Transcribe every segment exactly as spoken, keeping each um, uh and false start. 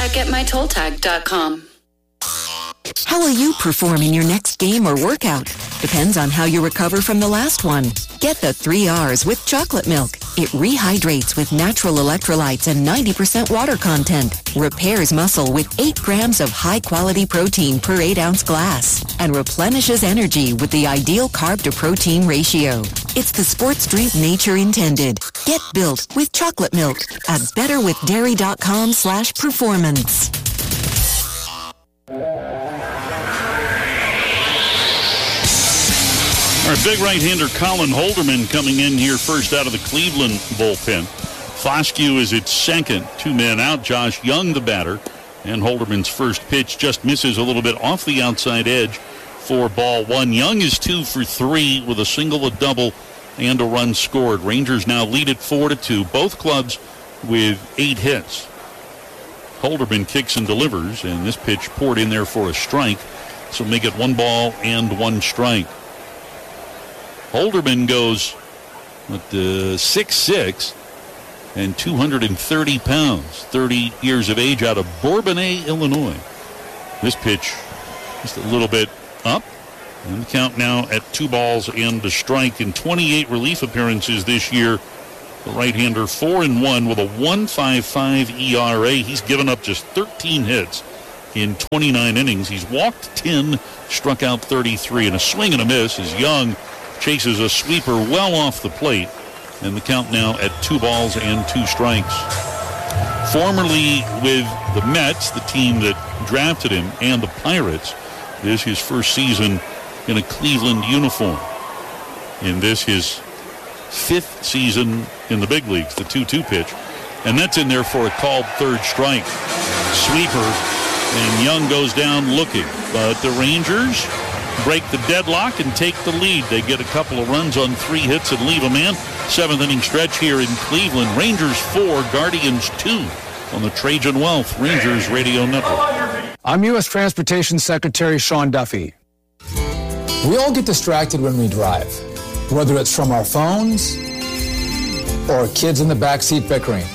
at get my toll tag dot com. How will you perform in your next game or workout? Depends on how you recover from the last one. Get the three R's with chocolate milk. It rehydrates with natural electrolytes and ninety percent water content. Repairs muscle with eight grams of high-quality protein per eight ounce glass. And replenishes energy with the ideal carb-to-protein ratio. It's the sports drink nature intended. Get built with chocolate milk at betterwithdairy.com slash performance. Our big right-hander Colin Holderman coming in here first out of the Cleveland bullpen. Foscue is its second. Two men out. Josh Young, the batter. And Holderman's first pitch just misses a little bit off the outside edge for ball one. Young is two for three with a single, a double, and a run scored. Rangers now lead it four to two. Both clubs with eight hits. Holderman kicks and delivers, and this pitch poured in there for a strike. So make it one ball and one strike. Holderman goes at uh, six six and two hundred thirty pounds, thirty years of age, out of Bourbonnais, Illinois. This pitch just a little bit up, and the count now at two balls and a strike. In twenty-eight relief appearances this year, the right-hander four and one with a one point five five E R A. He's given up just thirteen hits in twenty-nine innings. He's walked ten, struck out thirty-three, and a swing and a miss as Young chases a sweeper well off the plate, and the count now at two balls and two strikes. Formerly with the Mets, the team that drafted him, and the Pirates, this is his first season in a Cleveland uniform. In this, his fifth season in the big leagues, the two two pitch, and that's in there for a called third strike. Sweeper, and Young goes down looking, but the Rangers break the deadlock and take the lead. They get a couple of runs on three hits and leave a man. Seventh inning stretch here in Cleveland. Rangers four, Guardians two on the Trajan Wealth Rangers Radio Network. I'm U S Transportation Secretary Sean Duffy. We all get distracted when we drive, whether it's from our phones or kids in the backseat bickering.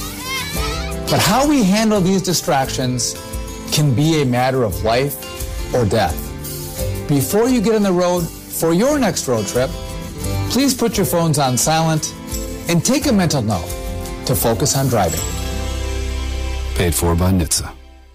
But how we handle these distractions can be a matter of life or death. Before you get on the road for your next road trip, please put your phones on silent and take a mental note to focus on driving. Paid for by N H T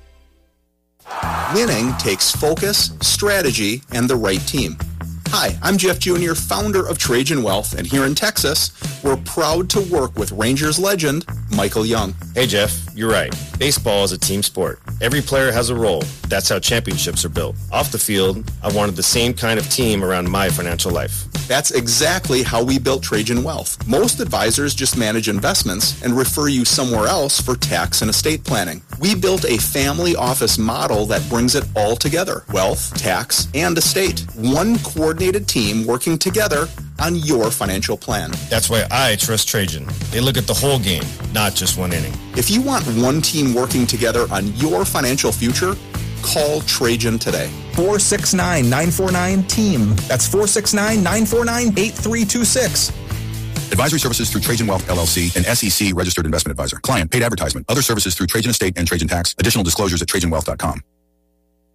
S A. Winning takes focus, strategy, and the right team. Hi, I'm Jeff Junior, founder of Trajan Wealth, and here in Texas, we're proud to work with Rangers legend, Michael Young. Hey, Jeff, you're right. Baseball is a team sport. Every player has a role. That's how championships are built. Off the field, I wanted the same kind of team around my financial life. That's exactly how we built Trajan Wealth. Most advisors just manage investments and refer you somewhere else for tax and estate planning. We built a family office model that brings it all together. Wealth, tax, and estate. One coordinated team working together on your financial plan. That's why I trust Trajan. They look at the whole game, not just one inning. If you want one team working together on your financial future, call Trajan today. four six nine, nine four nine, team. That's four six nine, nine four nine, eight three two six. Advisory services through Trajan Wealth, L L C, an S E C registered investment advisor. Client paid advertisement. Other services through Trajan Estate and Trajan Tax. Additional disclosures at trajan wealth dot com.